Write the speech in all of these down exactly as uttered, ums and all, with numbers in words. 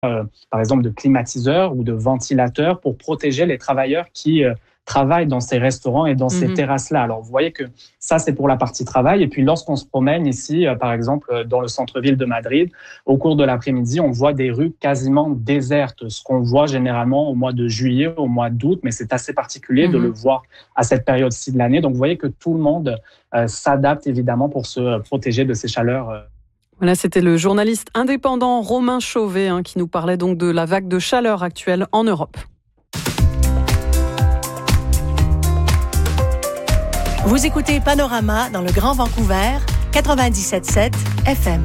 euh, par exemple de climatiseurs ou de ventilateurs pour protéger les travailleurs qui euh, travaillent dans ces restaurants et dans ces Mhm. terrasses-là. Alors, vous voyez que ça, c'est pour la partie travail. Et puis, lorsqu'on se promène ici, euh, par exemple, dans le centre-ville de Madrid, au cours de l'après-midi, on voit des rues quasiment désertes, ce qu'on voit généralement au mois de juillet, au mois d'août, mais c'est assez particulier Mhm. de le voir à cette période-ci de l'année. Donc, vous voyez que tout le monde euh, s'adapte évidemment pour se protéger de ces chaleurs. Euh. Voilà, c'était le journaliste indépendant Romain Chauvet hein, qui nous parlait donc de la vague de chaleur actuelle en Europe. Vous écoutez Panorama dans le Grand Vancouver, quatre-vingt-dix-sept virgule sept F M.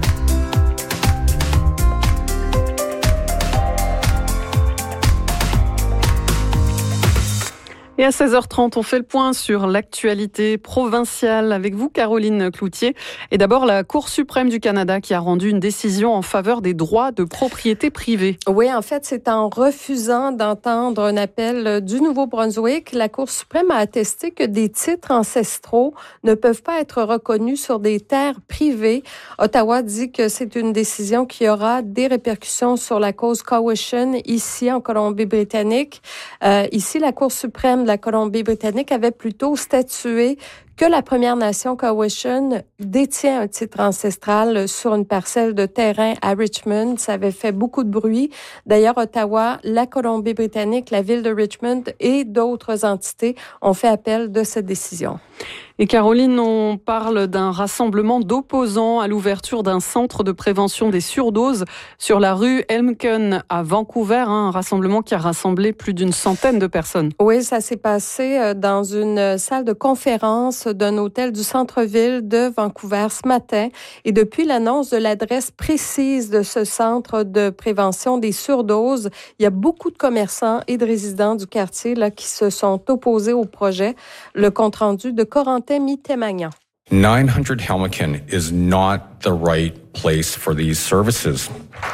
Et à seize heures trente, on fait le point sur l'actualité provinciale avec vous, Caroline Cloutier. Et d'abord, la Cour suprême du Canada qui a rendu une décision en faveur des droits de propriété privée. Oui, en fait, c'est en refusant d'entendre un appel du Nouveau-Brunswick. La Cour suprême a attesté que des titres ancestraux ne peuvent pas être reconnus sur des terres privées. Ottawa dit que c'est une décision qui aura des répercussions sur la cause Cowichan ici en Colombie-Britannique. Euh, ici, la Cour suprême de la Colombie-Britannique avait plutôt statué que la Première Nation Cowichan détient un titre ancestral sur une parcelle de terrain à Richmond. Ça avait fait beaucoup de bruit. D'ailleurs, Ottawa, la Colombie-Britannique, la ville de Richmond et d'autres entités ont fait appel de cette décision. Et Caroline, on parle d'un rassemblement d'opposants à l'ouverture d'un centre de prévention des surdoses sur la rue Elmken à Vancouver, hein, un rassemblement qui a rassemblé plus d'une centaine de personnes. Oui, ça s'est passé dans une salle de conférence d'un hôtel du centre-ville de Vancouver ce matin. Et depuis l'annonce de l'adresse précise de ce centre de prévention des surdoses, il y a beaucoup de commerçants et de résidents du quartier là, qui se sont opposés au projet. Le compte-rendu de Corentin Mittemagnan. nine hundred Helmeken is not the right place for these services.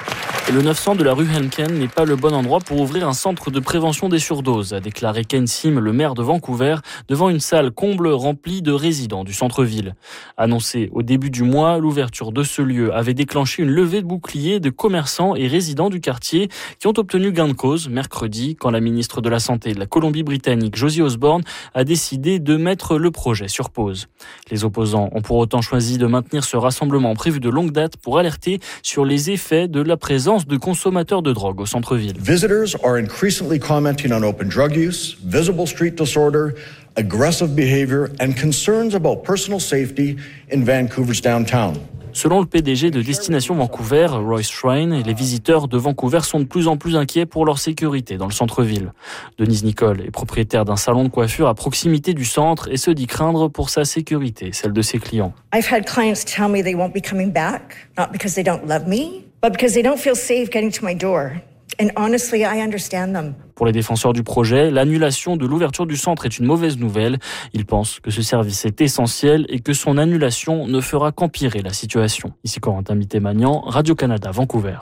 Le neuf cents de la rue Helmken n'est pas le bon endroit pour ouvrir un centre de prévention des surdoses, a déclaré Ken Sim, le maire de Vancouver, devant une salle comble remplie de résidents du centre-ville. Annoncé au début du mois, l'ouverture de ce lieu avait déclenché une levée de boucliers de commerçants et résidents du quartier qui ont obtenu gain de cause mercredi quand la ministre de la Santé de la Colombie-Britannique, Josie Osborne, a décidé de mettre le projet sur pause. Les opposants ont pour autant choisi de maintenir ce rassemblement prévu de longue date pour alerter sur les effets de la présence de consommateurs de drogue au centre-ville. Visitors are increasingly commenting on open drug use, visible street disorder, aggressive behavior and concerns about personal safety in Vancouver's downtown. Selon le P D G de Destination Vancouver, Royce Shrine, les visiteurs de Vancouver sont de plus en plus inquiets pour leur sécurité dans le centre-ville. Denise Nicole est propriétaire d'un salon de coiffure à proximité du centre et se dit craindre pour sa sécurité, celle de ses clients. I've had clients tell me they won't be coming back, not because they don't love me, but because they don't feel safe getting to my door. And honestly, I understand them. Pour les défenseurs du projet, l'annulation de l'ouverture du centre est une mauvaise nouvelle. Ils pensent que ce service est essentiel et que son annulation ne fera qu'empirer la situation. Ici Corentin Mittemagnan, Radio-Canada, Vancouver.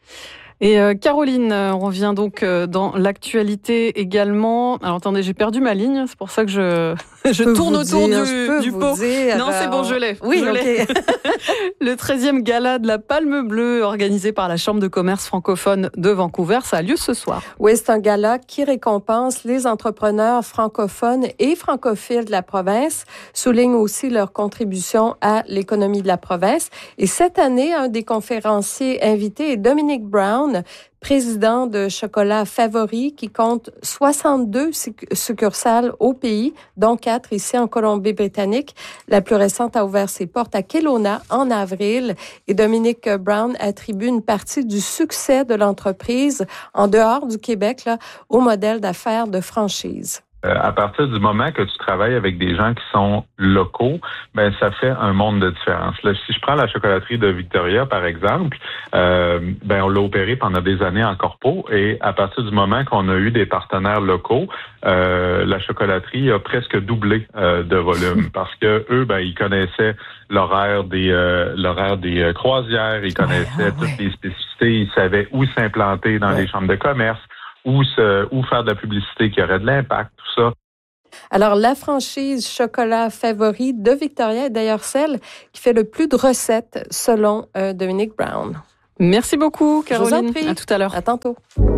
Et euh, Caroline, on revient donc euh, dans l'actualité également. Alors attendez, j'ai perdu ma ligne, c'est pour ça que je, je tourne autour dire, du, du pot. Dire, non, c'est bon, je l'ai. Oui, je l'ai. okay. Le treizième gala de la Palme Bleue, organisé par la Chambre de commerce francophone de Vancouver, ça a lieu ce soir. Oui, c'est un gala qui récompense les entrepreneurs francophones et francophiles de la province, souligne aussi leur contribution à l'économie de la province. Et cette année, un des conférenciers invités est Dominic Brown, président de Chocolat Favori, qui compte soixante-deux succursales au pays, dont quatre ici en Colombie-Britannique. La plus récente a ouvert ses portes à Kelowna en avril. Et Dominic Brown attribue une partie du succès de l'entreprise en dehors du Québec là, au modèle d'affaires de franchise. À partir du moment que tu travailles avec des gens qui sont locaux, ben ça fait un monde de différence. Là, si je prends la chocolaterie de Victoria, par exemple, euh, ben on l'a opérée pendant des années en corpo et à partir du moment qu'on a eu des partenaires locaux, euh, la chocolaterie a presque doublé euh, de volume parce que eux, ben ils connaissaient l'horaire des euh, l'horaire des euh, croisières, ils connaissaient ouais, ouais. toutes les spécificités, ils savaient où s'implanter dans ouais. les chambres de commerce. Ou, se, ou faire de la publicité qui aurait de l'impact, tout ça. Alors, la franchise Chocolat Favori de Victoria est d'ailleurs celle qui fait le plus de recettes selon euh, Dominic Brown. Merci beaucoup, Caroline. À tout à l'heure. À tantôt.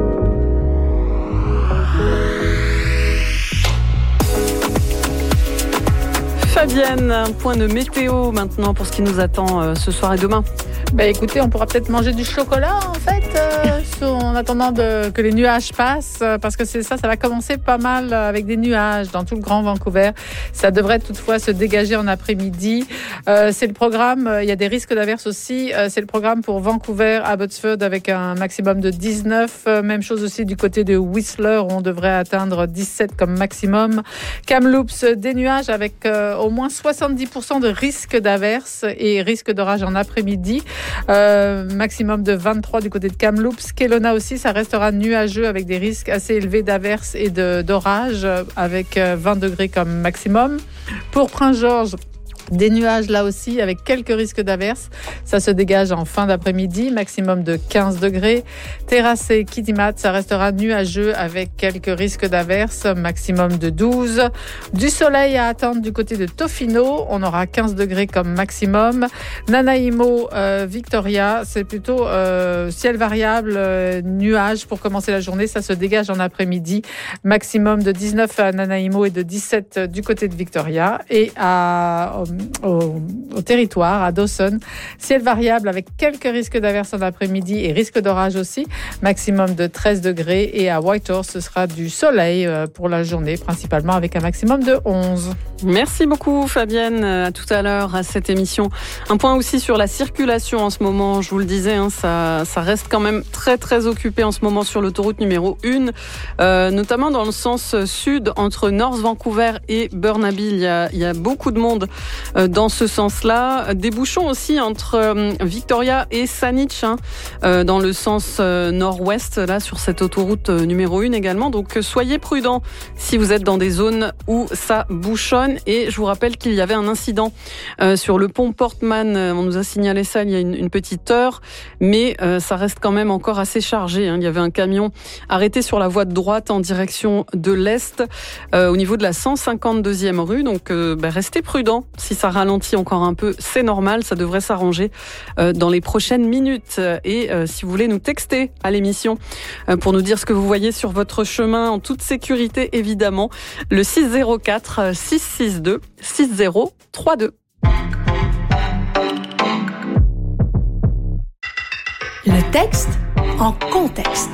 Fabienne, un point de météo maintenant pour ce qui nous attend euh, ce soir et demain. Ben écoutez, on pourra peut-être manger du chocolat en fait euh, en attendant de, que les nuages passent euh, parce que c'est ça, ça va commencer pas mal avec des nuages dans tout le Grand Vancouver. Ça devrait toutefois se dégager en après-midi. Euh, c'est le programme, euh, il y a des risques d'averses aussi. Euh, c'est le programme pour Vancouver, Abbotsford avec un maximum de dix-neuf. Euh, même chose aussi du côté de Whistler où on devrait atteindre dix-sept comme maximum. Kamloops, des nuages avec euh, au moins soixante-dix pour cent de risque d'averses et risque d'orage en après-midi. Euh, maximum de vingt-trois du côté de Kamloops. Kelowna aussi, ça restera nuageux avec des risques assez élevés d'averses et de, d'orage avec vingt degrés comme maximum. Pour Prince-Georges, des nuages là aussi avec quelques risques d'averses. Ça se dégage en fin d'après-midi, maximum de quinze degrés. Terrassé, Kitimat, ça restera nuageux avec quelques risques d'averses, maximum de douze. Du soleil à attendre du côté de Tofino, on aura quinze degrés comme maximum. Nanaimo, euh, Victoria, c'est plutôt euh, ciel variable, euh, nuages pour commencer la journée. Ça se dégage en après-midi, maximum de dix-neuf à Nanaimo et de dix-sept du côté de Victoria. Et à Au, au territoire, à Dawson. Ciel variable avec quelques risques d'averses en après-midi et risque d'orage aussi. Maximum de treize degrés. Et à Whitehorse, ce sera du soleil pour la journée, principalement avec un maximum de onze. Merci beaucoup, Fabienne. À tout à l'heure à cette émission. Un point aussi sur la circulation en ce moment. Je vous le disais, hein, ça, ça reste quand même très, très occupé en ce moment sur l'autoroute numéro un, euh, notamment dans le sens sud entre North Vancouver et Burnaby. Il y a, il y a beaucoup de monde dans ce sens-là. Des bouchons aussi entre Victoria et Saanich, hein, dans le sens nord-ouest, là, sur cette autoroute numéro un également. Donc, soyez prudents si vous êtes dans des zones où ça bouchonne. Et je vous rappelle qu'il y avait un incident euh, sur le pont Portman. On nous a signalé ça il y a une, une petite heure, mais euh, ça reste quand même encore assez chargé, hein. Il y avait un camion arrêté sur la voie de droite en direction de l'Est, euh, au niveau de la cent cinquante-deuxième rue. Donc, euh, bah, restez prudents. Si ça ralentit encore un peu, c'est normal, ça devrait s'arranger euh, dans les prochaines minutes. Et euh, si vous voulez nous texter à l'émission euh, pour nous dire ce que vous voyez sur votre chemin en toute sécurité, évidemment, le six zéro quatre, six six deux, six zéro trois deux. Le texte en contexte.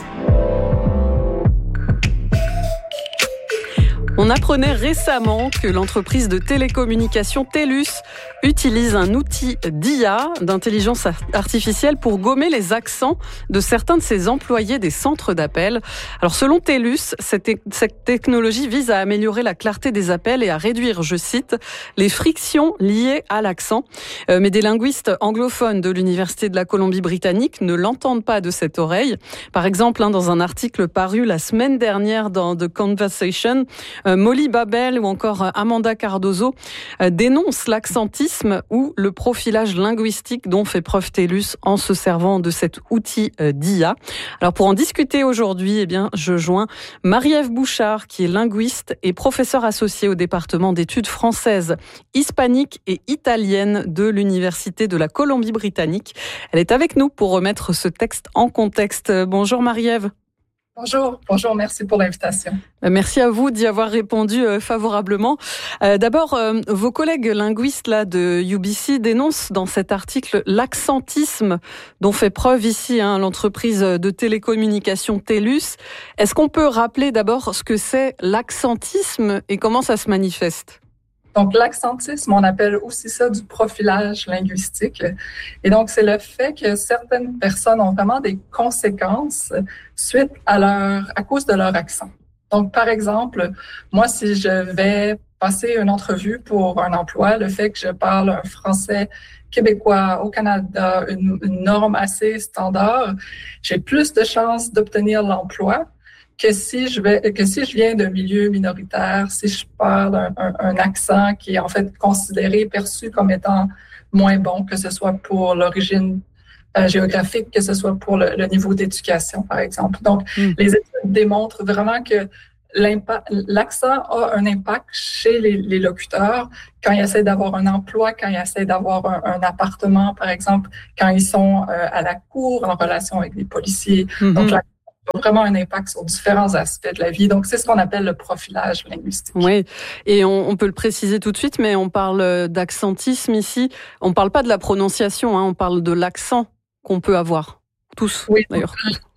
On apprenait récemment que l'entreprise de télécommunications TELUS utilise un outil d'I A, d'intelligence artificielle, pour gommer les accents de certains de ses employés des centres d'appel. Alors selon TELUS, cette, cette technologie vise à améliorer la clarté des appels et à réduire, je cite, les frictions liées à l'accent. Euh, mais des linguistes anglophones de l'Université de la Colombie-Britannique ne l'entendent pas de cette oreille. Par exemple, hein, dans un article paru la semaine dernière dans The Conversation, Euh, Molly Babel ou encore Amanda Cardozo euh, dénoncent l'accentisme ou le profilage linguistique dont fait preuve TELUS en se servant de cet outil euh, d'I A. Alors pour en discuter aujourd'hui, eh bien, je joins Marie-Ève Bouchard, qui est linguiste et professeure associée au département d'études françaises, hispaniques et italiennes de l'Université de la Colombie-Britannique. Elle est avec nous pour remettre ce texte en contexte. Bonjour Marie-Ève. Bonjour, bonjour, merci pour l'invitation. Merci à vous d'y avoir répondu favorablement. Euh, d'abord, euh, vos collègues linguistes là de U B C dénoncent dans cet article l'accentisme dont fait preuve ici hein, l'entreprise de télécommunications TELUS. Est-ce qu'on peut rappeler d'abord ce que c'est l'accentisme et comment ça se manifeste ? Donc, l'accentisme, on appelle aussi ça du profilage linguistique. Et donc, c'est le fait que certaines personnes ont vraiment des conséquences suite à leur, à cause de leur accent. Donc, par exemple, moi, si je vais passer une entrevue pour un emploi, le fait que je parle un français québécois au Canada, une, une norme assez standard, j'ai plus de chances d'obtenir l'emploi que si je vais, que si je viens d'un milieu minoritaire, si je parle un, un, un accent qui est en fait considéré, perçu comme étant moins bon, que ce soit pour l'origine euh, géographique, que ce soit pour le, le niveau d'éducation, par exemple. Donc, mmh. les études démontrent vraiment que l'accent a un impact chez les, les locuteurs quand ils essaient d'avoir un emploi, quand ils essaient d'avoir un, un appartement, par exemple, quand ils sont euh, à la cour en relation avec des policiers. Mm-hmm. Donc, l'accent a vraiment un impact sur différents aspects de la vie. Donc, c'est ce qu'on appelle le profilage linguistique. Oui, et on, on peut le préciser tout de suite, mais on parle d'accentisme ici. On ne parle pas de la prononciation, hein, on parle de l'accent qu'on peut avoir. Tous, oui, d'ailleurs.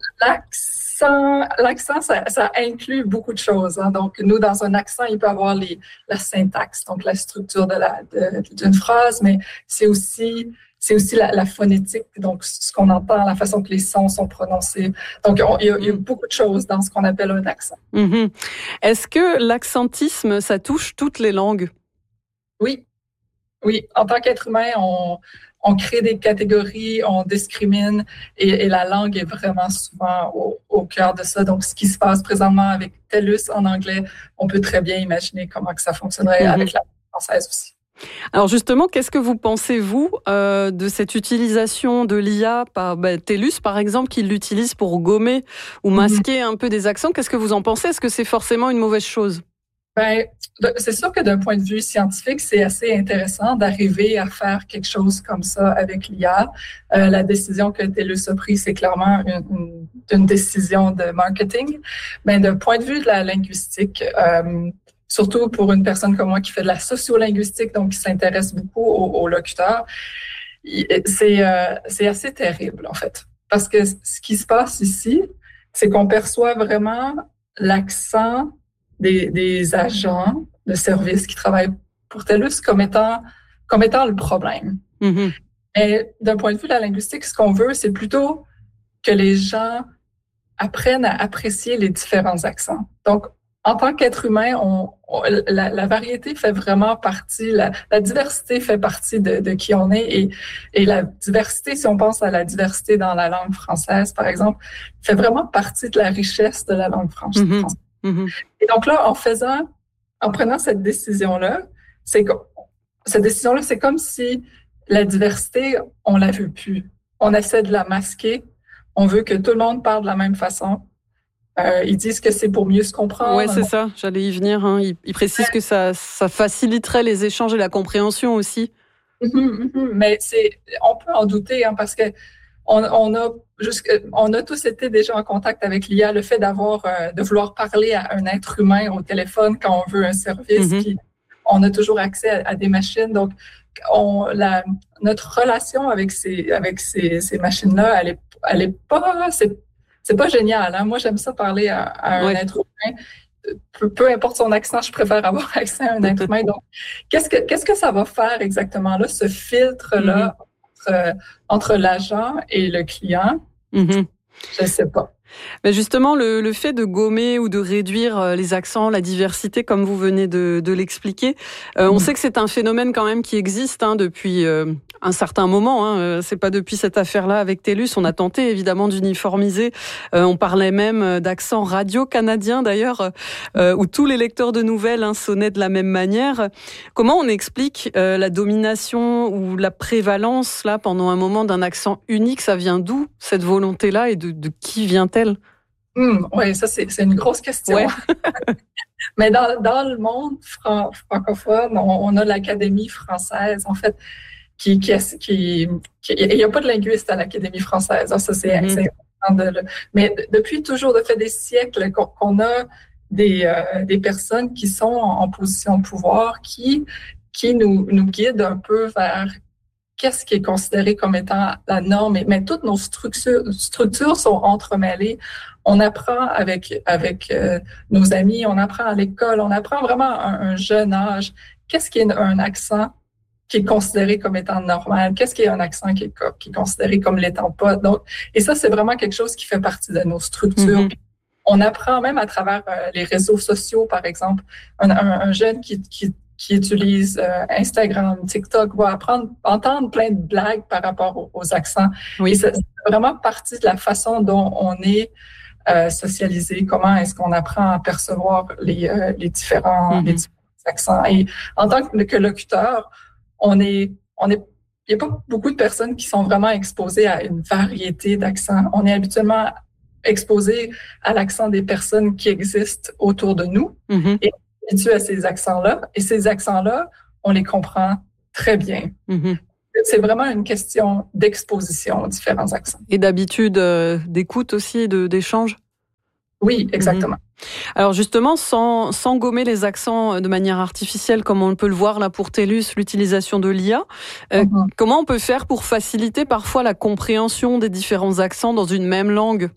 L'accent, l'accent ça, ça inclut beaucoup de choses. Hein. Donc, nous, dans un accent, il peut y avoir les, la syntaxe, donc la structure de la, de, d'une phrase, mais c'est aussi, c'est aussi la, la phonétique, donc ce qu'on entend, la façon que les sons sont prononcés. Donc, on, il, y a, il y a beaucoup de choses dans ce qu'on appelle un accent. Mm-hmm. Est-ce que l'accentisme, ça touche toutes les langues? Oui. Oui. En tant qu'être humain, on... On crée des catégories, on discrimine et, et la langue est vraiment souvent au, au cœur de ça. Donc, ce qui se passe présentement avec TELUS en anglais, on peut très bien imaginer comment que ça fonctionnerait mm-hmm. avec la langue française aussi. Alors justement, qu'est-ce que vous pensez, vous, euh, de cette utilisation de l'I A par ben, TELUS, par exemple, qui l'utilise pour gommer ou masquer mm-hmm. un peu des accents? Qu'est-ce que vous en pensez? Est-ce que c'est forcément une mauvaise chose? Ben, c'est sûr que d'un point de vue scientifique, c'est assez intéressant d'arriver à faire quelque chose comme ça avec l'I A. Euh, la décision que TELUS a prise, c'est clairement une, une, une décision de marketing. Mais d'un point de vue de la linguistique, euh, surtout pour une personne comme moi qui fait de la sociolinguistique, donc qui s'intéresse beaucoup aux, aux locuteurs, c'est, euh, c'est assez terrible, en fait. Parce que ce qui se passe ici, c'est qu'on perçoit vraiment l'accent Des, des agents de service qui travaillent pour TELUS comme étant, comme étant le problème. Mm-hmm. Et d'un point de vue de la linguistique, ce qu'on veut, c'est plutôt que les gens apprennent à apprécier les différents accents. Donc, en tant qu'être humain, on, on, la, la variété fait vraiment partie, la, la diversité fait partie de, de qui on est. Et, et la diversité, si on pense à la diversité dans la langue française, par exemple, fait vraiment partie de la richesse de la langue française. Mm-hmm. Mm-hmm. Et donc là, en faisant, en prenant cette décision-là, c'est que, cette décision-là, c'est comme si la diversité, on la veut plus. On essaie de la masquer. On veut que tout le monde parle de la même façon. Euh, ils disent que c'est pour mieux se comprendre. Oui, c'est ça. J'allais y venir. Hein. Ils, ils précisent que ça, ça faciliterait les échanges et la compréhension aussi. Mm-hmm, mm-hmm. Mais c'est, on peut en douter, hein, parce que On, on, a jusqu', on a tous été déjà en contact avec l'I A. Le fait d'avoir, euh, de vouloir parler à un être humain au téléphone quand on veut un service, mm-hmm. puis on a toujours accès à, à des machines. Donc, on, la, notre relation avec ces, avec ces, ces machines-là, elle est, elle est pas, c'est, c'est pas génial. Hein? Moi, j'aime ça parler à, à un ouais. être humain. Peu, peu importe son accent, je préfère avoir accès à un être humain. Donc, qu'est-ce que, qu'est-ce que ça va faire exactement là, ce filtre-là? Mm-hmm. Entre, entre l'agent et le client, mm-hmm. je ne sais pas. Mais justement, le, le fait de gommer ou de réduire les accents, la diversité, comme vous venez de, de l'expliquer, euh, mmh. on sait que c'est un phénomène quand même qui existe hein, depuis euh, un certain moment. Hein. C'est pas depuis cette affaire-là avec TELUS. On a tenté évidemment d'uniformiser. Euh, on parlait même d'accent radio-canadien d'ailleurs, euh, où tous les lecteurs de nouvelles hein, sonnaient de la même manière. Comment on explique euh, la domination ou la prévalence là pendant un moment d'un accent unique? Ça vient d'où cette volonté-là et de, de qui vient-elle? Mmh, oui, ça, c'est, c'est une grosse question. Ouais. Mais dans, dans le monde fran- francophone, on, on a l'Académie française, en fait, qui... qui, qui, qui il n'y a pas de linguiste à l'Académie française. Ça, c'est, mm-hmm. c'est important. De, mais de, depuis toujours, de fait des siècles, qu'on, qu'on a des, euh, des personnes qui sont en, en position de pouvoir, qui, qui nous, nous guident un peu vers... qu'est-ce qui est considéré comme étant la norme. Mais toutes nos structures, structures sont entremêlées. On apprend avec, avec euh, nos amis, on apprend à l'école, on apprend vraiment à un, un jeune âge. Qu'est-ce qui est un accent qui est considéré comme étant normal? Qu'est-ce qui est un accent qui est, qui est considéré comme l'étant pas? Donc, et ça, c'est vraiment quelque chose qui fait partie de nos structures. Mm-hmm. On apprend même à travers euh, les réseaux sociaux, par exemple. Un, un, un jeune qui, qui qui utilise euh, Instagram, TikTok, va apprendre, entendre plein de blagues par rapport aux, aux accents. Oui. Et ça, c'est vraiment partie de la façon dont on est euh, socialisé, comment est-ce qu'on apprend à percevoir les, euh, les, différents, mm-hmm. les différents accents. Et en tant que locuteur, on est, on est, il n'y a pas beaucoup de personnes qui sont vraiment exposées à une variété d'accents. On est habituellement exposés à l'accent des personnes qui existent autour de nous mm-hmm. et habitués à ces accents-là. Et ces accents-là, on les comprend très bien. Mm-hmm. C'est vraiment une question d'exposition aux différents accents. Et d'habitude euh, d'écoute aussi, de, d'échange? Oui, exactement. Mmh. Alors justement, sans, sans gommer les accents de manière artificielle, comme on peut le voir là pour TELUS, l'utilisation de l'I A, euh, mmh. comment on peut faire pour faciliter parfois la compréhension des différents accents dans une même langue?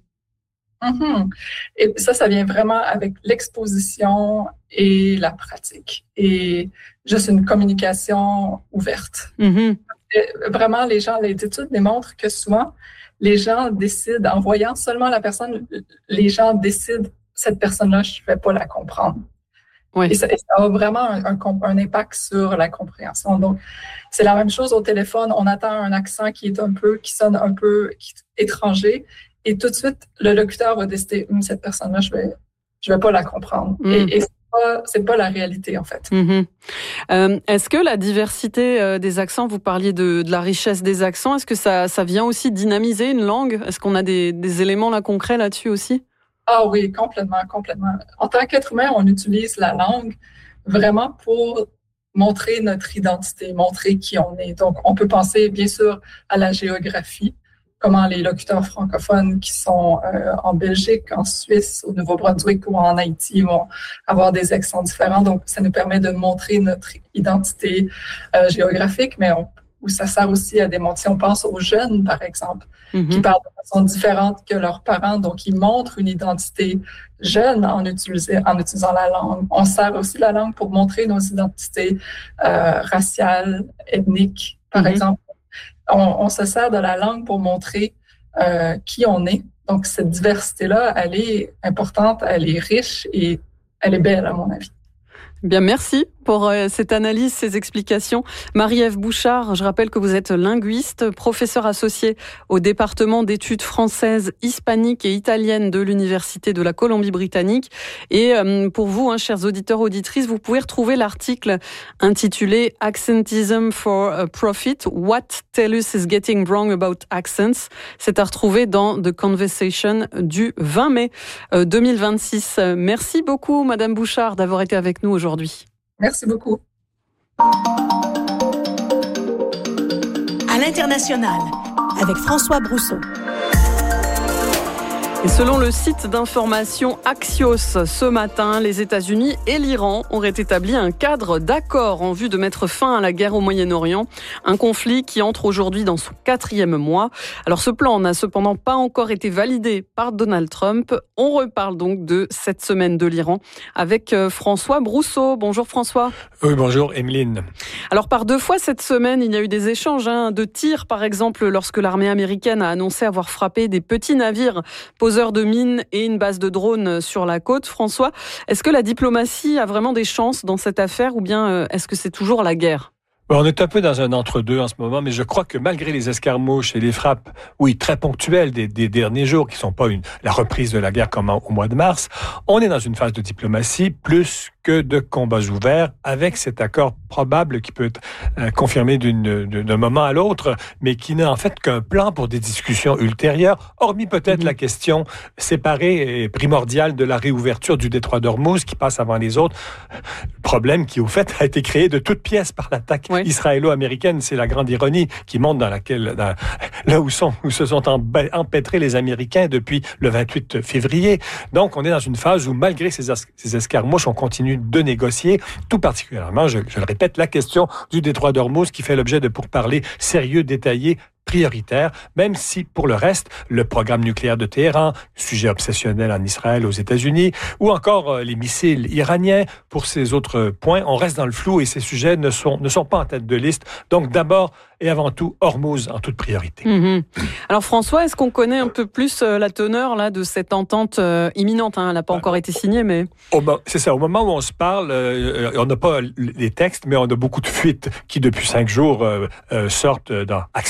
Mmh. Et ça, ça vient vraiment avec l'exposition et la pratique. Et juste une communication ouverte. Mmh. Vraiment, les gens, les études démontrent que souvent, les gens décident, en voyant seulement la personne, les gens décident, cette personne-là, je ne vais pas la comprendre. Oui. Et, ça, et ça a vraiment un, un, un impact sur la compréhension. Donc, c'est la même chose au téléphone. On attend un accent qui est un peu, qui sonne un peu étranger. Et tout de suite, le locuteur va décider, hm, cette personne-là, je ne vais, je vais pas la comprendre. Mm. Et, et Pas, c'est pas la réalité, en fait. Mmh. Euh, est-ce que la diversité euh, des accents, vous parliez de, de la richesse des accents, est-ce que ça, ça vient aussi dynamiser une langue? Est-ce qu'on a des, des éléments là, concrets là-dessus aussi? Ah oui, complètement, complètement. En tant qu'être humain, on utilise la langue vraiment pour montrer notre identité, montrer qui on est. Donc, on peut penser, bien sûr, à la géographie, comment les locuteurs francophones qui sont euh, en Belgique, en Suisse, au Nouveau-Brunswick ou en Haïti vont avoir des accents différents. Donc, ça nous permet de montrer notre identité euh, géographique, mais on, où ça sert aussi à démontrer. Si on pense aux jeunes, par exemple, mm-hmm. qui parlent de façon différente que leurs parents, donc ils montrent une identité jeune en, utiliser, en utilisant la langue. On sert aussi la langue pour montrer nos identités euh, raciales, ethniques, par mm-hmm. exemple. On, on se sert de la langue pour montrer euh, qui on est. Donc, cette diversité-là, elle est importante, elle est riche et elle est belle, à mon avis. Bien, merci pour cette analyse, ces explications. Marie-Ève Bouchard, je rappelle que vous êtes linguiste, professeur associé au département d'études françaises, hispaniques et italiennes de l'Université de la Colombie-Britannique. Et pour vous, hein, chers auditeurs, auditrices, vous pouvez retrouver l'article intitulé « Accentism for Profit, What TELUS is getting wrong about accents ». C'est à retrouver dans The Conversation du vingt mai deux mille vingt-six. Merci beaucoup, Madame Bouchard, d'avoir été avec nous aujourd'hui. Merci beaucoup. À l'international, avec François Brousseau. Et selon le site d'information Axios, ce matin, les États-Unis et l'Iran auraient établi un cadre d'accord en vue de mettre fin à la guerre au Moyen-Orient, un conflit qui entre aujourd'hui dans son quatrième mois. Alors ce plan n'a cependant pas encore été validé par Donald Trump. On reparle donc de cette semaine de l'Iran avec François Brousseau. Bonjour François. Oui, bonjour Emeline. Alors par deux fois cette semaine, il y a eu des échanges hein, de tirs, par exemple, lorsque l'armée américaine a annoncé avoir frappé des petits navires poseurs de mines et une base de drones sur la côte. François, est-ce que la diplomatie a vraiment des chances dans cette affaire ou bien est-ce que c'est toujours la guerre ? On est un peu dans un entre-deux en ce moment, mais je crois que malgré les escarmouches et les frappes, oui, très ponctuelles des, des derniers jours, qui ne sont pas une, la reprise de la guerre comme au mois de mars, on est dans une phase de diplomatie plus que de combats ouverts, avec cet accord probable qui peut être euh, confirmé d'une, d'un moment à l'autre, mais qui n'est en fait qu'un plan pour des discussions ultérieures, hormis peut-être mmh. la question séparée et primordiale de la réouverture du détroit d'Ormuz, qui passe avant les autres. Problème qui, au fait, a été créé de toutes pièces par l'attaque oui. israélo-américaine. C'est la grande ironie qui montre dans laquelle, dans, là où, sont, où se sont empêtrés les Américains depuis le vingt-huit février. Donc, on est dans une phase où, malgré ces, as- ces escarmouches, on continue de négocier, tout particulièrement, je, je le répète, la question du détroit d'Ormuz qui fait l'objet de pourparlers sérieux, détaillés, prioritaire, même si, pour le reste, le programme nucléaire de Téhéran, sujet obsessionnel en Israël, aux États-Unis, ou encore euh, les missiles iraniens, pour ces autres points, on reste dans le flou et ces sujets ne sont, ne sont pas en tête de liste. Donc, d'abord et avant tout, Hormuz en toute priorité. Mmh. Alors, François, est-ce qu'on connaît un peu plus euh, la teneur là, de cette entente euh, imminente hein? Elle n'a pas encore été signée, mais... Au, c'est ça. Au moment où on se parle, euh, on n'a pas les textes, mais on a beaucoup de fuites qui, depuis cinq jours, euh, euh, sortent dans Axios, justement,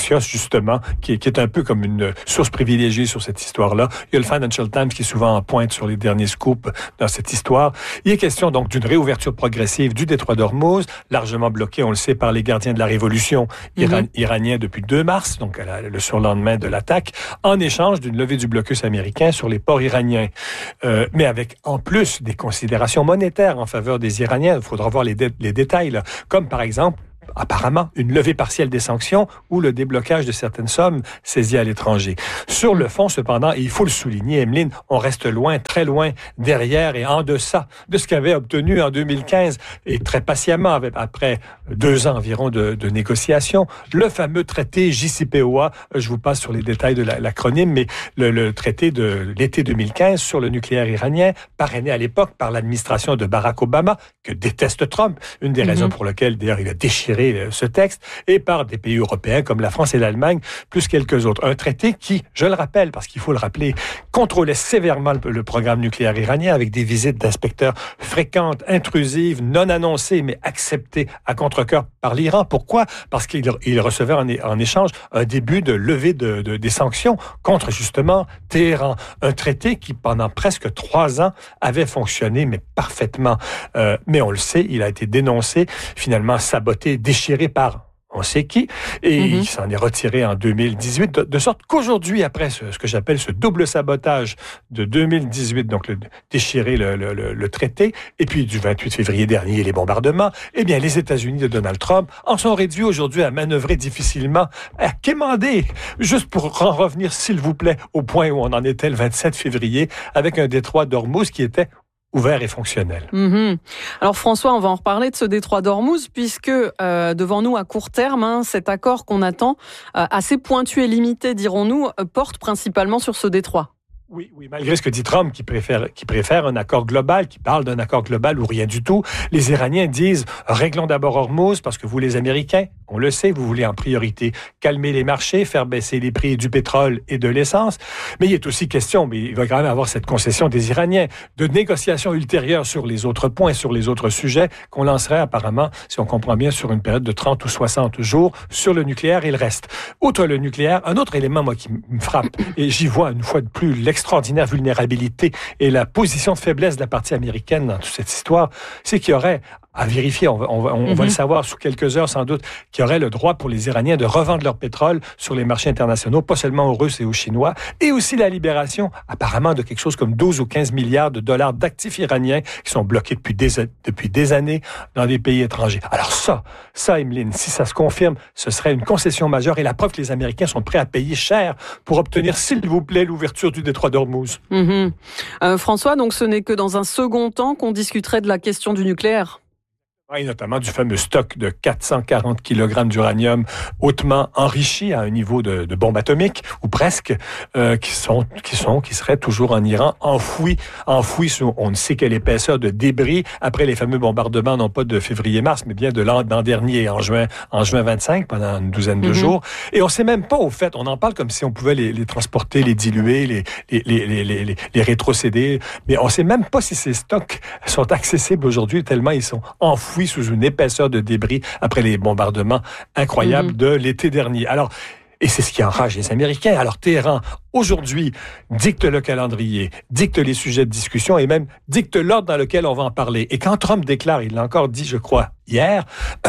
justement, qui, qui est un peu comme une source privilégiée sur cette histoire-là. Il y a le Financial Times qui est souvent en pointe sur les derniers scoops dans cette histoire. Il est question donc d'une réouverture progressive du détroit d'Ormuz, largement bloqué, on le sait, par les gardiens de la révolution iran- mm-hmm. iranienne depuis le deux mars, donc la, le surlendemain de l'attaque, en échange d'une levée du blocus américain sur les ports iraniens. Euh, mais avec en plus des considérations monétaires en faveur des Iraniens, il faudra voir les, dé- les détails, là, comme par exemple apparemment une levée partielle des sanctions ou le déblocage de certaines sommes saisies à l'étranger. Sur le fond, cependant, et il faut le souligner, Emeline, on reste loin, très loin derrière et en deçà de ce qu'avait obtenu en deux mille quinze et très patiemment, après deux ans environ de, de négociations, le fameux traité J C P O A. Je vous passe sur les détails de la, l'acronyme, mais le, le traité de l'été deux mille quinze sur le nucléaire iranien, parrainé à l'époque par l'administration de Barack Obama, que déteste Trump, une des mm-hmm. raisons pour lesquelles, d'ailleurs, il a déchiré ce texte, et par des pays européens comme la France et l'Allemagne, plus quelques autres. Un traité qui, je le rappelle, parce qu'il faut le rappeler, contrôlait sévèrement le, le programme nucléaire iranien avec des visites d'inspecteurs fréquentes, intrusives, non annoncées, mais acceptées à contre-cœur par l'Iran. Pourquoi? Parce qu'il il recevait en, en échange un début de levée de, de, des sanctions contre, justement, Téhéran. Un traité qui, pendant presque trois ans, avait fonctionné, mais parfaitement. Euh, mais on le sait, il a été dénoncé, finalement saboté, déchiré par on sait qui, et mm-hmm. il s'en est retiré en deux mille dix-huit, de, de sorte qu'aujourd'hui, après ce, ce que j'appelle ce double sabotage de deux mille dix-huit, donc le, déchirer le, le, le, le traité, et puis du vingt-huit février dernier, les bombardements, eh bien, les États-Unis de Donald Trump en sont réduits aujourd'hui à manœuvrer difficilement, à quémander, juste pour en revenir, s'il vous plaît, au point où on en était le vingt-sept février, avec un détroit d'Ormuz qui était ouvert et fonctionnel. Mmh. Alors François, on va en reparler de ce détroit d'Ormuz, puisque euh, devant nous, à court terme, hein, cet accord qu'on attend, euh, assez pointu et limité, dirons-nous, euh, porte principalement sur ce détroit. Oui, oui, malgré ce que dit Trump, qui préfère, qui préfère un accord global, qui parle d'un accord global ou rien du tout, les Iraniens disent « réglons d'abord Ormuz, parce que vous, les Américains, on le sait, vous voulez en priorité calmer les marchés, faire baisser les prix du pétrole et de l'essence. » Mais il est aussi question, mais il va quand même avoir cette concession des Iraniens, de négociations ultérieures sur les autres points, sur les autres sujets, qu'on lancerait apparemment, si on comprend bien, sur une période de trente ou soixante jours, sur le nucléaire et le reste. Outre le nucléaire, un autre élément, moi, qui me frappe, et j'y vois une fois de plus l'extraordinaire vulnérabilité et la position de faiblesse de la partie américaine dans toute cette histoire, c'est qu'il y aurait, à vérifier, on va, on va, on mm-hmm. va le savoir sous quelques heures sans doute, qu'il y aurait le droit pour les Iraniens de revendre leur pétrole sur les marchés internationaux, pas seulement aux Russes et aux Chinois, et aussi la libération apparemment de quelque chose comme douze ou quinze milliards de dollars d'actifs iraniens qui sont bloqués depuis des, depuis des années dans des pays étrangers. Alors ça, ça, Emeline, si ça se confirme, ce serait une concession majeure et la preuve que les Américains sont prêts à payer cher pour obtenir, s'il vous plaît, l'ouverture du détroit d'Ormuz. Mmh. Euh, François, donc ce n'est que dans un second temps qu'on discuterait de la question du nucléaire. Et notamment du fameux stock de quatre cent quarante kilogrammes d'uranium hautement enrichi à un niveau de, de bombe atomique, ou presque, euh, qui sont, qui sont, qui seraient toujours en Iran, enfouis, enfouis sur on ne sait quelle épaisseur de débris, après les fameux bombardements, non pas de février-mars, mais bien de l'an, l'an dernier, en juin, en juin vingt-cinq, pendant une douzaine de mm-hmm. jours. Et on sait même pas, au fait, on en parle comme si on pouvait les, les transporter, les diluer, les, les, les, les, les, les, les rétrocéder, mais on sait même pas si ces stocks sont accessibles aujourd'hui, tellement ils sont enfouis sous une épaisseur de débris après les bombardements incroyables mmh. de l'été dernier. Alors, et c'est ce qui enrage les Américains. Alors, Téhéran, aujourd'hui, dicte le calendrier, dicte les sujets de discussion et même dicte l'ordre dans lequel on va en parler. Et quand Trump déclare, il l'a encore dit, je crois, hier,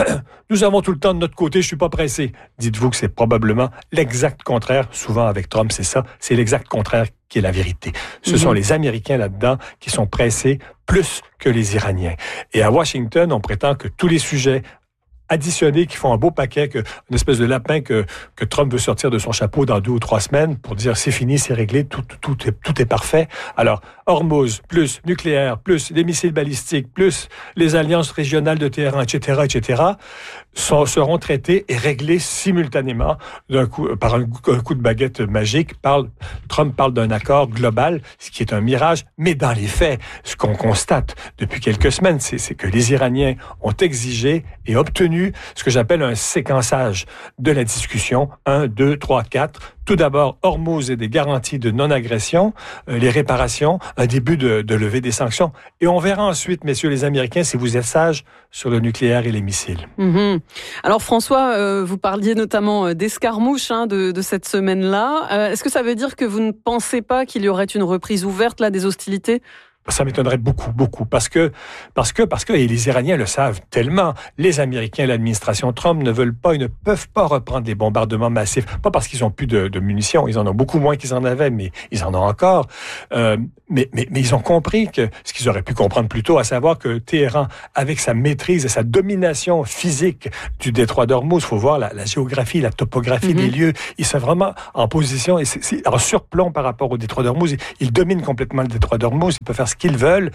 « Nous avons tout le temps de notre côté, je suis pas pressé. » Dites-vous que c'est probablement l'exact contraire. Souvent, avec Trump, c'est ça. C'est l'exact contraire qui est la vérité. Ce mmh. sont les Américains là-dedans qui sont pressés plus que les Iraniens. Et à Washington, on prétend que tous les sujets additionnés qui font un beau paquet, que, une espèce de lapin que, que Trump veut sortir de son chapeau dans deux ou trois semaines pour dire c'est fini, c'est réglé, tout, tout, tout, est, tout est parfait. Alors, Hormuz, plus nucléaire, plus les missiles balistiques, plus les alliances régionales de Téhéran, et cetera, et cetera, sont, seront traités et réglés simultanément d'un coup, par un, un coup de baguette magique. Parle, Trump parle d'un accord global, ce qui est un mirage, mais dans les faits, ce qu'on constate depuis quelques semaines, c'est, c'est que les Iraniens ont exigé et obtenu ce que j'appelle un séquençage de la discussion. Un, deux, trois, quatre. Tout d'abord, Hormuz et des garanties de non-agression, euh, les réparations, un début de, de levée des sanctions. Et on verra ensuite, messieurs les Américains, si vous êtes sages sur le nucléaire et les missiles. Mmh. Alors François, euh, vous parliez notamment d'escarmouches hein, de, de cette semaine-là. Euh, est-ce que ça veut dire que vous ne pensez pas qu'il y aurait une reprise ouverte là, des hostilités ? Ça m'étonnerait beaucoup, beaucoup, parce que, parce que, parce que, et les Iraniens le savent tellement, les Américains et l'administration Trump ne veulent pas, ils ne peuvent pas reprendre des bombardements massifs, pas parce qu'ils ont plus de, de munitions, ils en ont beaucoup moins qu'ils en avaient, mais ils en ont encore, euh, mais, mais, mais ils ont compris que, ce qu'ils auraient pu comprendre plus tôt, à savoir que Téhéran, avec sa maîtrise et sa domination physique du détroit d'Ormuz, faut voir la, la géographie, la topographie mm-hmm. des lieux, ils sont vraiment en position, et c'est, c'est en surplomb par rapport au détroit d'Ormuz, ils dominent complètement le détroit d'Ormuz, ils peuvent faire ce qu'ils veulent.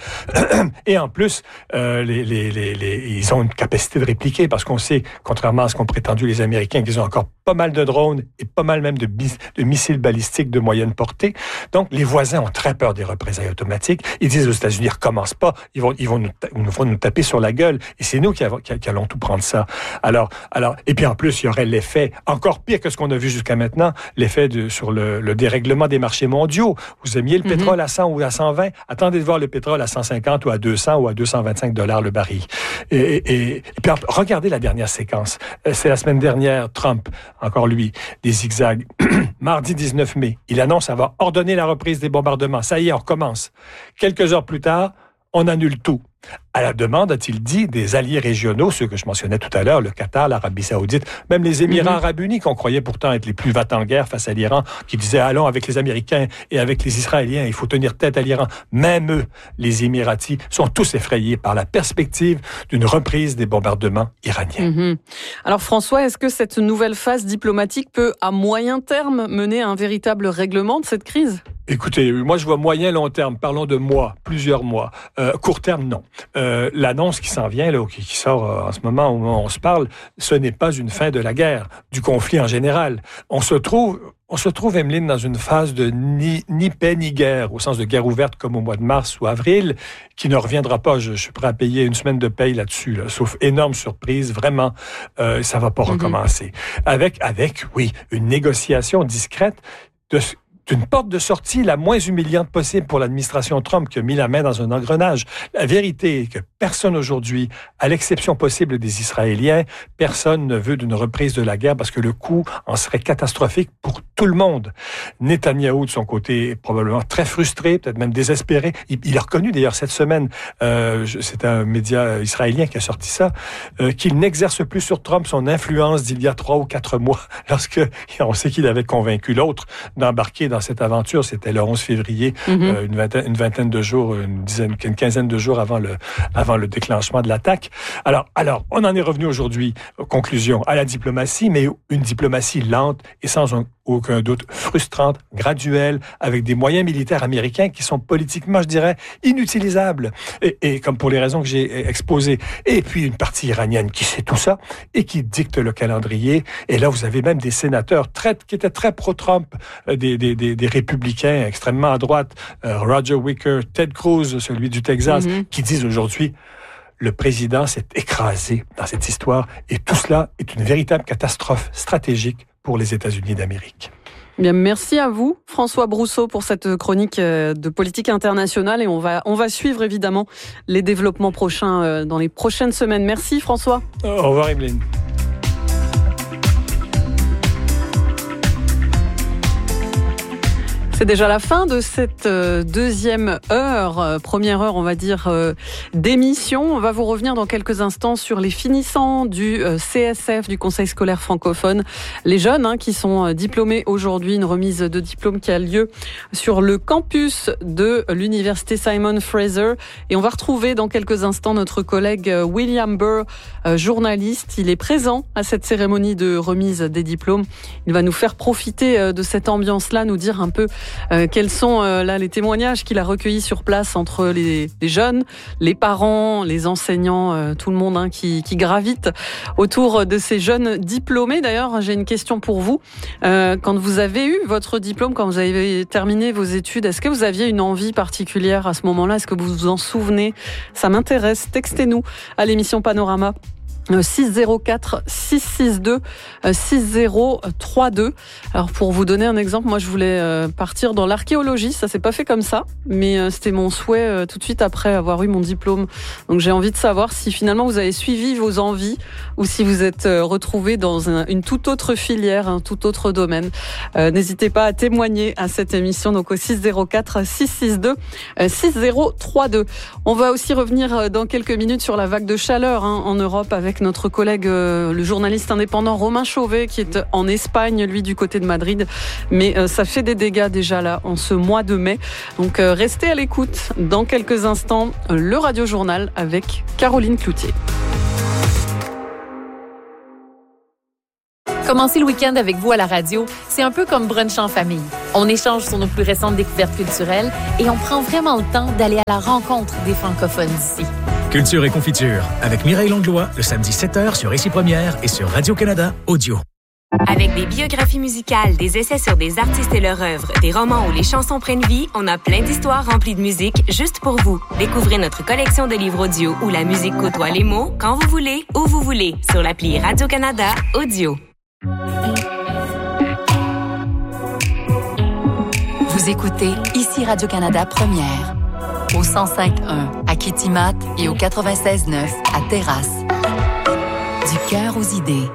Et en plus, euh, les, les, les, les, ils ont une capacité de répliquer parce qu'on sait, contrairement à ce qu'ont prétendu les Américains, qu'ils ont encore pas mal de drones et pas mal même de, bis, de missiles balistiques de moyenne portée. Donc, les voisins ont très peur des représailles automatiques. Ils disent aux États-Unis, recommencent pas, ils vont, ils vont nous, ils vont nous taper sur la gueule. Et c'est nous qui, avons, qui, qui allons tout prendre ça. Alors, alors, et puis en plus, il y aurait l'effet encore pire que ce qu'on a vu jusqu'à maintenant, l'effet de, sur le, le dérèglement des marchés mondiaux. Vous aimiez le mm-hmm. pétrole à cent ou à cent vingt, attendez de voir le pétrole à cent cinquante ou à deux cents ou à deux cent vingt-cinq dollars le baril. Et, et, et puis, regardez la dernière séquence. C'est la semaine dernière, Trump, encore lui, des zigzags. Mardi dix-neuf mai, il annonce avoir ordonné la reprise des bombardements. Ça y est, on recommence. Quelques heures plus tard, on annule tout. À la demande, a-t-il dit, des alliés régionaux, ceux que je mentionnais tout à l'heure, le Qatar, l'Arabie Saoudite, même les Émirats mm-hmm. arabes unis, qu'on croyait pourtant être les plus va-t-en-guerre face à l'Iran, qui disaient, allons avec les Américains et avec les Israéliens, il faut tenir tête à l'Iran. Même eux, les Émiratis, sont tous effrayés par la perspective d'une reprise des bombardements iraniens. Mm-hmm. Alors François, est-ce que cette nouvelle phase diplomatique peut, à moyen terme, mener à un véritable règlement de cette crise ? Écoutez, moi je vois moyen long terme, parlons de mois, plusieurs mois. Euh, court terme, non. Euh, l'annonce qui s'en vient, là, qui, qui sort euh, en ce moment où on se parle, ce n'est pas une fin de la guerre, du conflit en général. On se trouve... On se trouve, Emeline, dans une phase de ni, ni paix ni guerre, au sens de guerre ouverte comme au mois de mars ou avril, qui ne reviendra pas. Je, je suis prêt à payer une semaine de paye là-dessus, là, sauf énorme surprise, vraiment, euh, ça va pas mm-hmm. recommencer. Avec, avec, oui, une négociation discrète de... d'une porte de sortie la moins humiliante possible pour l'administration Trump qui a mis la main dans un engrenage. La vérité est que personne aujourd'hui, à l'exception possible des Israéliens, personne ne veut d'une reprise de la guerre parce que le coût en serait catastrophique pour tout le monde. Netanyahou, de son côté, est probablement très frustré, peut-être même désespéré. Il, il a reconnu d'ailleurs cette semaine, euh, c'est un média israélien qui a sorti ça, euh, qu'il n'exerce plus sur Trump son influence d'il y a trois ou quatre mois, lorsque on sait qu'il avait convaincu l'autre d'embarquer dans cette aventure. C'était le onze février, mm-hmm. euh, une, vingtaine, une vingtaine de jours, une dizaine, une quinzaine de jours avant le, avant le déclenchement de l'attaque. Alors, alors, on en est revenu aujourd'hui, conclusion, à la diplomatie, mais une diplomatie lente et sans un, aucun doute frustrante, graduelle, avec des moyens militaires américains qui sont politiquement, je dirais, inutilisables. Et, et comme pour les raisons que j'ai exposées. Et puis une partie iranienne qui sait tout ça et qui dicte le calendrier. Et là, vous avez même des sénateurs très, qui étaient très pro-Trump, des, des, des, des républicains extrêmement à droite, euh, Roger Wicker, Ted Cruz, celui du Texas, mm-hmm. qui disent aujourd'hui le président s'est écrasé dans cette histoire et tout cela est une véritable catastrophe stratégique pour les États-Unis d'Amérique. Bien, merci à vous, François Brousseau, pour cette chronique de politique internationale et on va, on va suivre évidemment les développements prochains dans les prochaines semaines. Merci François. Au revoir Emeline. C'est déjà la fin de cette deuxième heure, première heure, on va dire, d'émission. On va vous revenir dans quelques instants sur les finissants du C S F, du Conseil scolaire francophone. Les jeunes hein, qui sont diplômés aujourd'hui, une remise de diplôme qui a lieu sur le campus de l'université Simon Fraser. Et on va retrouver dans quelques instants notre collègue William Burr, journaliste. Il est présent à cette cérémonie de remise des diplômes. Il va nous faire profiter de cette ambiance-là, nous dire un peu Euh, quels sont euh, là les témoignages qu'il a recueillis sur place entre les, les jeunes, les parents, les enseignants, euh, tout le monde hein, qui, qui gravite autour de ces jeunes diplômés. D'ailleurs, j'ai une question pour vous. Euh, quand vous avez eu votre diplôme, quand vous avez terminé vos études, est-ce que vous aviez une envie particulière à ce moment-là ? Est-ce que vous vous en souvenez ? Ça m'intéresse. Textez-nous à l'émission Panorama six zéro quatre six six deux six zéro trois deux. Alors pour vous donner un exemple, moi je voulais partir dans l'archéologie, ça s'est pas fait comme ça, mais c'était mon souhait tout de suite après avoir eu mon diplôme. Donc j'ai envie de savoir si finalement vous avez suivi vos envies ou si vous êtes retrouvé dans un, une toute autre filière, un tout autre domaine. Euh, n'hésitez pas à témoigner à cette émission, donc au six zéro quatre six six deux six zéro trois deux. On va aussi revenir dans quelques minutes sur la vague de chaleur hein, en Europe avec notre collègue, euh, le journaliste indépendant Romain Chauvet, qui est en Espagne, lui, du côté de Madrid. Mais euh, ça fait des dégâts déjà là, en ce mois de mai. Donc euh, restez à l'écoute. Dans quelques instants, le Radio Journal avec Caroline Cloutier. Commencer le week-end avec vous à la radio, c'est un peu comme brunch en famille. On échange sur nos plus récentes découvertes culturelles et on prend vraiment le temps d'aller à la rencontre des francophones d'ici. Culture et confiture, avec Mireille Langlois, le samedi sept heures sur Ici Première et sur Radio-Canada Audio. Avec des biographies musicales, des essais sur des artistes et leur œuvre, des romans où les chansons prennent vie, on a plein d'histoires remplies de musique juste pour vous. Découvrez notre collection de livres audio où la musique côtoie les mots, quand vous voulez, où vous voulez, sur l'appli Radio-Canada Audio. Vous écoutez Ici Radio-Canada Première, au cent cinq point un à Kitimat et au quatre-vingt-seize neuf à Terrasse. Du cœur aux idées.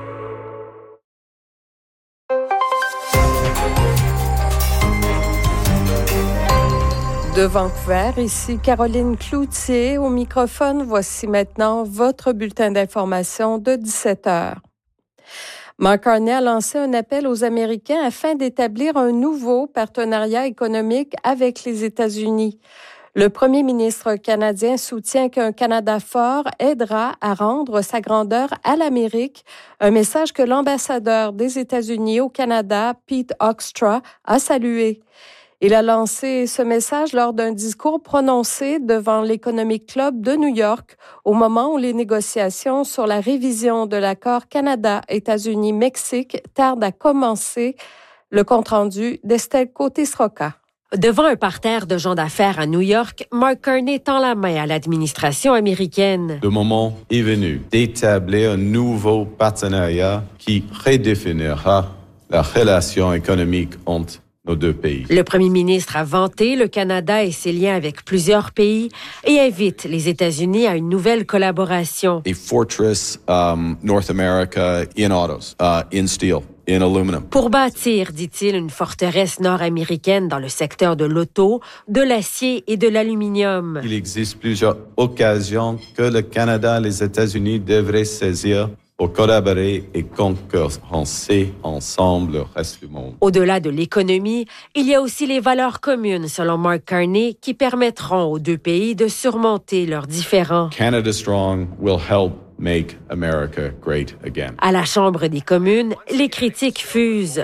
De Vancouver, ici Caroline Cloutier au microphone. Voici maintenant votre bulletin d'information de dix-sept heures. Mark Carney a lancé un appel aux Américains afin d'établir un nouveau partenariat économique avec les États-Unis. Le premier ministre canadien soutient qu'un Canada fort aidera à rendre sa grandeur à l'Amérique, un message que l'ambassadeur des États-Unis au Canada, Pete Hoekstra, a salué. Il a lancé ce message lors d'un discours prononcé devant l'Economic Club de New York au moment où les négociations sur la révision de l'accord Canada-États-Unis-Mexique tardent à commencer. Le compte-rendu d'Estelle Côté-Sroka. Devant un parterre de gens d'affaires à New York, Mark Carney tend la main à l'administration américaine. Le moment est venu d'établir un nouveau partenariat qui redéfinira la relation économique entre nos deux pays. Le premier ministre a vanté le Canada et ses liens avec plusieurs pays et invite les États-Unis à une nouvelle collaboration. A fortress um, North America in autos, uh, in steel, in aluminum. Pour bâtir, dit-il, une forteresse nord-américaine dans le secteur de l'auto, de l'acier et de l'aluminium. Il existe plusieurs occasions que le Canada et les États-Unis devraient saisir pour collaborer et concurrencer ensemble le reste du monde. Au-delà de l'économie, il y a aussi les valeurs communes, selon Mark Carney, qui permettront aux deux pays de surmonter leurs différends. Canada Strong will help make America great again. À la Chambre des communes, les critiques fusent.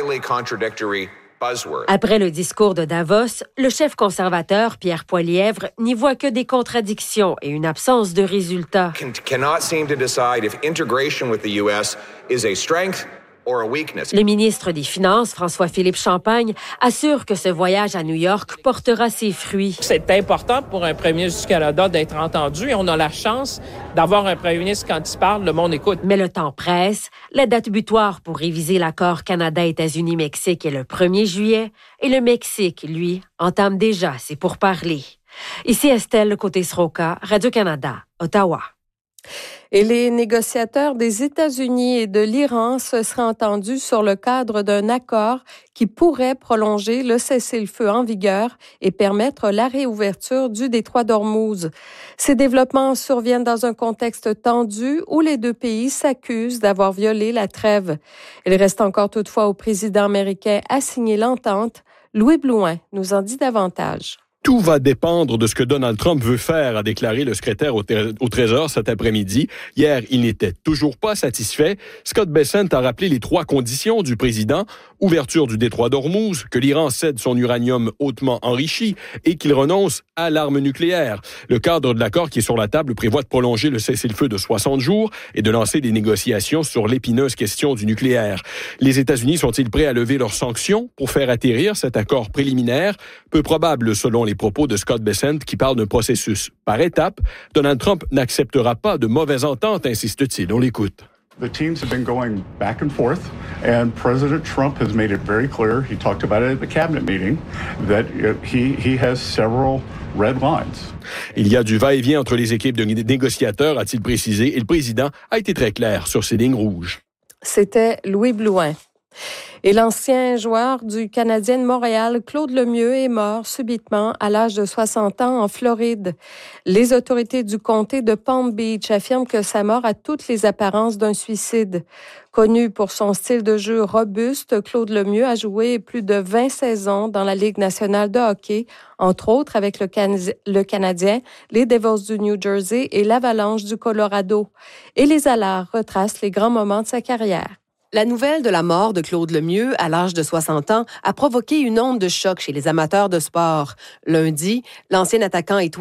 Après le discours de Davos, le chef conservateur, Pierre Poilievre, n'y voit que des contradictions et une absence de résultats. Le ministre des Finances, François-Philippe Champagne, assure que ce voyage à New York portera ses fruits. C'est important pour un premier ministre du Canada d'être entendu et on a la chance d'avoir un premier ministre, quand il parle, le monde écoute. Mais le temps presse. La date butoir pour réviser l'accord Canada-États-Unis-Mexique est le premier juillet et le Mexique, lui, entame déjà ses pourparlers. Ici Estelle Côté-Sroka, Radio-Canada, Ottawa. Et les négociateurs des États-Unis et de l'Iran se seraient entendus sur le cadre d'un accord qui pourrait prolonger le cessez-le-feu en vigueur et permettre la réouverture du détroit d'Ormuz. Ces développements surviennent dans un contexte tendu où les deux pays s'accusent d'avoir violé la trêve. Il reste encore toutefois au président américain à signer l'entente. Louis Blouin nous en dit davantage. Tout va dépendre de ce que Donald Trump veut faire, a déclaré le secrétaire au, t- au Trésor cet après-midi. Hier, il n'était toujours pas satisfait. Scott Bessent a rappelé les trois conditions du président. ouverture du détroit d'Ormuz, que l'Iran cède son uranium hautement enrichi et qu'il renonce à l'arme nucléaire. Le cadre de l'accord qui est sur la table prévoit de prolonger le cessez-le-feu de soixante jours et de lancer des négociations sur l'épineuse question du nucléaire. Les États-Unis sont-ils prêts à lever leurs sanctions pour faire atterrir cet accord préliminaire? Peu probable selon les propos de Scott Bessent qui parle d'un processus par étapes. Donald Trump n'acceptera pas de mauvaise entente, insiste-t-il. On l'écoute. The teams have been going back and forth, and President Trump has made it very clear, he talked about it at the cabinet meeting, that he, he has several red lines. Il y a du va-et-vient entre les équipes de négociateurs, a-t-il précisé, et le président a été très clair sur ses lignes rouges. C'était Louis Blouin. Et l'ancien joueur du Canadien de Montréal, Claude Lemieux, est mort subitement à l'âge de soixante ans en Floride. Les autorités du comté de Palm Beach affirment que sa mort a toutes les apparences d'un suicide. Connu pour son style de jeu robuste, Claude Lemieux a joué plus de vingt saisons dans la Ligue nationale de hockey, entre autres avec le, Can- le Canadien, les Devils du New Jersey et l'Avalanche du Colorado. Et les Alards retracent les grands moments de sa carrière. La nouvelle de la mort de Claude Lemieux, à l'âge de soixante ans, a provoqué une onde de choc chez les amateurs de sport. Lundi, l'ancien attaquant étoile